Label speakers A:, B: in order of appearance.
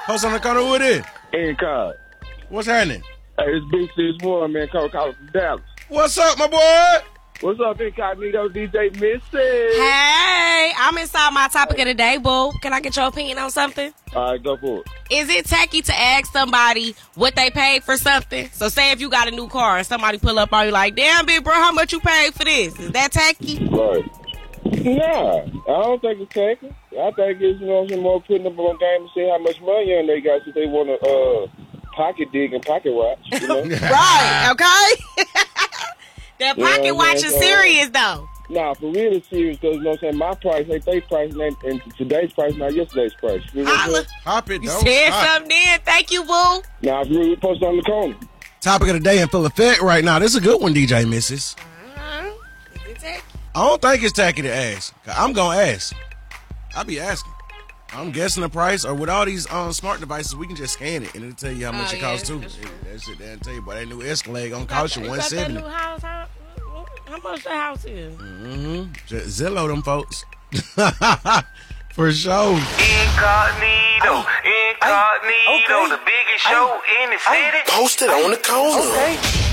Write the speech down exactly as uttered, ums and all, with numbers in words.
A: Post on the corner, who it is?
B: Incog.
A: What's happening?
B: Hey, it's Big Six One, man. Calling call from Dallas.
A: What's up, my boy?
B: What's up, Incognito D J Missy?
C: Hey, I'm inside my topic of the day, boo. Can I get your opinion on something?
B: All right, go for it.
C: Is it tacky to ask somebody what they paid for something? So say if you got a new car and somebody pull up on you like, damn, big bro, how much you paid for this? Is that tacky?
B: Right. Nah, I don't think it's tacky. I think it's, you know, some more putting up on game to see how much money on they got, so they want to uh, pocket dig and pocket watch. You know?
C: Right, okay? That pocket
B: yeah,
C: watch
B: man,
C: is
B: so,
C: serious, though.
B: Nah, for real it's serious, because, you know what I'm saying, my price ain't they price, and, and today's price, not yesterday's price. You know
C: Holla.
A: Hop it,
C: You
A: though.
C: said
A: Hop.
C: something then. Thank you, boo.
B: Nah, for real, we post on the corner.
A: Topic of the day in full effect right now. This is a good one, D J Missus
C: Uh-huh. Is it tacky?
A: I don't think it's tacky to ask. I'm going to ask. I'll be asking. I'm guessing the price, or with all these um, smart devices, we can just scan it, and it'll tell you how much
C: Oh,
A: it
C: yeah,
A: costs, too.
C: that's true.
A: That shit there tell you, boy, that new Escalade gonna cost you
C: You
A: one
C: got that
A: seventy.
C: new house, how, how much the house is?
A: Mm-hmm. Just Zillow them folks. For sure.
D: Incognito, incognito, the biggest show in the city.
E: Posted on the corner.
D: Okay.